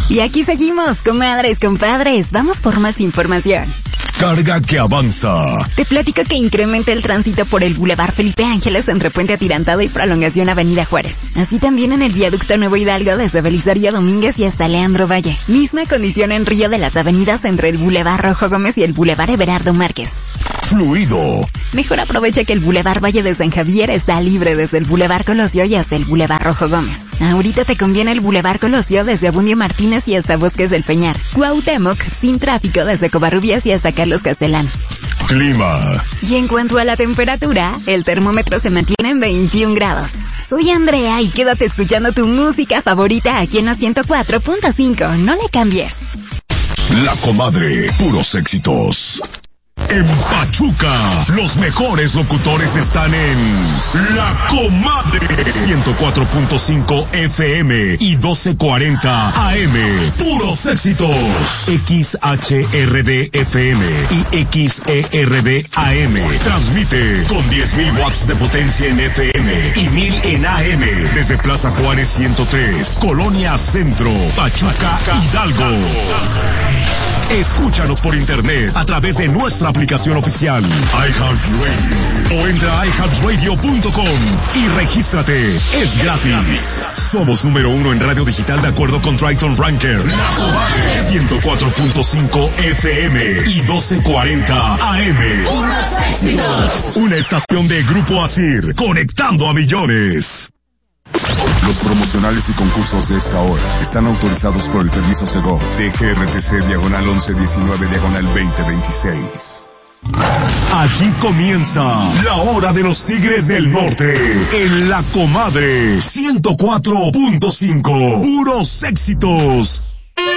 Y aquí seguimos, comadres, compadres. Vamos por más información. Carga que avanza. Te platico que incrementa el tránsito por el Boulevard Felipe Ángeles entre Puente Atirantado y Prolongación Avenida Juárez. Así también en el Viaducto Nuevo Hidalgo desde Belisario Domínguez y hasta Leandro Valle. Misma condición en Río de las Avenidas entre el Boulevard Rojo Gómez y el Boulevard Everardo Márquez. Fluido. Mejor aprovecha que el Boulevard Valle de San Javier está libre desde el Boulevard Colosio y hasta el Boulevard Rojo Gómez. Ahorita te conviene el Boulevard Colosio desde Abundio Martínez y hasta Bosques del Peñar. Cuauhtémoc sin tráfico desde Covarrubias y hasta Carlos Castellán. Clima. Y en cuanto a la temperatura, el termómetro se mantiene en 21 grados. Soy Andrea y quédate escuchando tu música favorita aquí en la 104.5. No le cambies. La Comadre, puros éxitos. En Pachuca, los mejores locutores están en La Comadre. 104.5 FM y 1240 AM. Puros éxitos. XHRD FM y XERD AM. Transmite con 10.000 watts de potencia en FM y 1.000 en AM. Desde Plaza Juárez 103, Colonia Centro, Pachuca, Hidalgo. Escúchanos por internet a través de nuestra aplicación oficial iHeartRadio o entra a iHeartRadio.com y regístrate. Es gratis. Somos número 1 en radio digital de acuerdo con Triton Ranker. 104.5 FM y 1240 AM. Una estación de Grupo Asir, conectando a millones. Los promocionales y concursos de esta hora están autorizados por el permiso Segov de GRTC /1119/2026. Aquí comienza la hora de los Tigres del Norte en La Comadre 104.5. Puros éxitos.